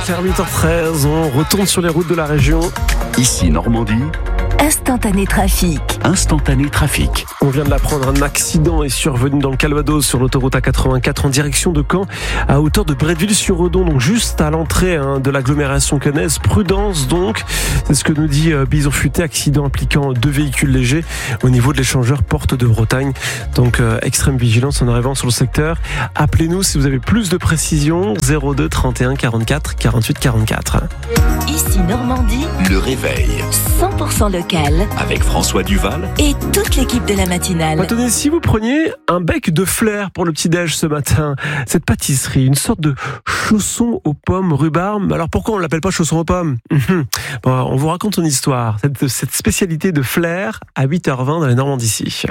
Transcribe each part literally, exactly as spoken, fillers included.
faire huit heures treize, on retourne sur les routes de la région. Ici Normandie. Instantané trafic. Instantané trafic. On vient de l'apprendre, un accident est survenu dans le Calvados sur l'autoroute A quatre-vingt-quatre en direction de Caen, à hauteur de Bretteville-sur-Redon, donc juste à l'entrée hein, de l'agglomération caennaise. Prudence donc, c'est ce que nous dit euh, Bison Futé, accident impliquant deux véhicules légers au niveau de l'échangeur Porte de Bretagne. Donc euh, extrême vigilance en arrivant sur le secteur. Appelez-nous si vous avez plus de précisions, zéro deux trente et un quarante-quatre quarante-huit quarante-quatre. Ici Normandie, Le réveil. cent pour cent local Avec François Duval. et toute l'équipe de la matinale. Attendez, si vous preniez un bec de flair pour le petit-déj ce matin, cette pâtisserie, une sorte de chausson aux pommes rhubarbe. Alors pourquoi on ne l'appelle pas chausson aux pommes? Bon, on vous raconte une histoire, cette, cette spécialité de flair à huit heures vingt dans les Normandies ici.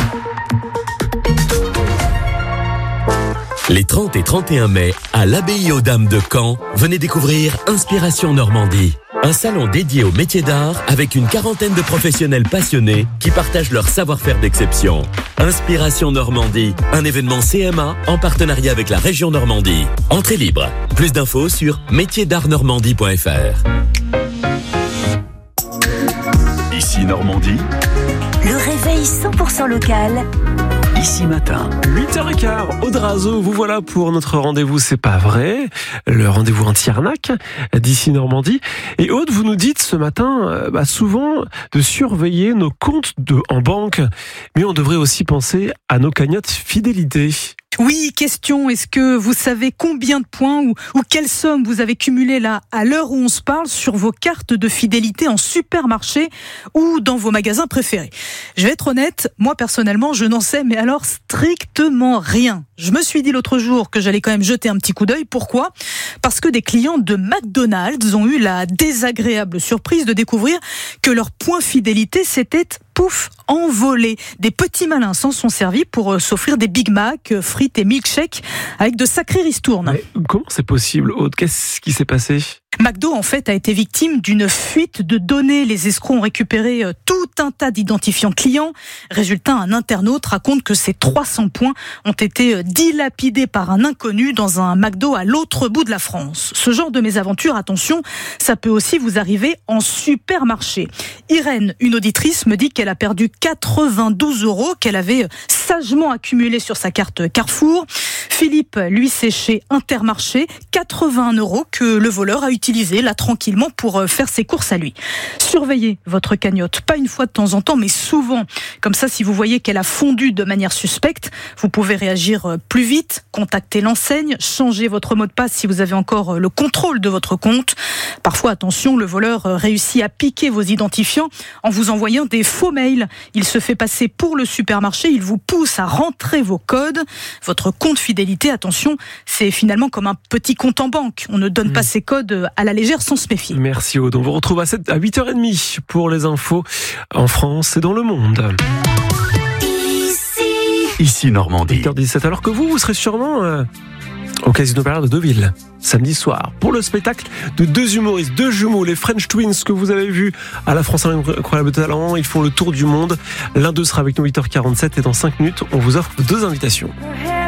Les trente et trente et un mai, à l'Abbaye aux Dames de Caen, venez découvrir Inspiration Normandie. Un salon dédié au métier d'art avec une quarantaine de professionnels passionnés qui partagent leur savoir-faire d'exception. Inspiration Normandie, un événement C M A en partenariat avec la région Normandie. Entrée libre. Plus d'infos sur métiers d'art normandie point f r. Ici Normandie. Le réveil cent pour cent local. Ici matin. huit heures quinze, Audrazo, vous voilà pour notre rendez-vous, c'est pas vrai, le rendez-vous anti-arnaque d'ici Normandie. Et Aude, vous nous dites ce matin, euh, bah souvent, de surveiller nos comptes de, en banque, mais on devrait aussi penser à nos cagnottes fidélité. Oui, question, est-ce que vous savez combien de points ou, ou quelle somme vous avez cumulé là, à l'heure où on se parle, sur vos cartes de fidélité en supermarché ou dans vos magasins préférés? Je vais être honnête, moi personnellement, je n'en sais, mais alors strictement rien. Je me suis dit l'autre jour que j'allais quand même jeter un petit coup d'œil. Pourquoi ? Parce que des clients de McDonald's ont eu la désagréable surprise de découvrir que leur point fidélité s'était pouf, envolé. Des petits malins s'en sont servis pour euh, s'offrir des Big Mac, euh, frites et milkshakes avec de sacrées ristournes. Mais comment c'est possible, Aude? Qu'est-ce qui s'est passé? McDo, en fait, a été victime d'une fuite de données. Les escrocs ont récupéré euh, tout un tas d'identifiants clients. Résultat, un internaute raconte que ces trois cents points ont été euh, dilapidés par un inconnu dans un McDo à l'autre bout de la France. Ce genre de mésaventure, attention, ça peut aussi vous arriver en supermarché. Irène, une auditrice, me dit qu'elle a perdu quatre-vingt-douze euros qu'elle avait sagement accumulés sur sa carte Carrefour. Philippe, lui, c'est chez Intermarché, quatre-vingts euros que le voleur a utilisé là tranquillement pour faire ses courses à lui. Surveillez votre cagnotte, pas une fois de temps en temps, mais souvent. Comme ça, si vous voyez qu'elle a fondu de manière suspecte, vous pouvez réagir plus vite, contacter l'enseigne, changer votre mot de passe si vous avez encore le contrôle de votre compte. Parfois, attention, le voleur réussit à piquer vos identifiants en vous envoyant des faux mails. Il se fait passer pour le supermarché, il vous pousse à rentrer vos codes. Votre compte fidélité, attention, c'est finalement comme un petit compte en banque. On ne donne mmh. pas ses codes à la légère sans se méfier. Merci Aude. On vous retrouve à, sept, à huit heures trente pour les infos en France et dans le monde. Ici. Ici Normandie. huit heures dix-sept, alors que vous, vous serez sûrement euh, au Casino Période de Deauville, samedi soir, pour le spectacle de deux humoristes, deux jumeaux, les French Twins que vous avez vus à la France Incroyable Talent. Ils font le tour du monde. L'un d'eux sera avec nous huit heures quarante-sept et dans cinq minutes, on vous offre deux invitations.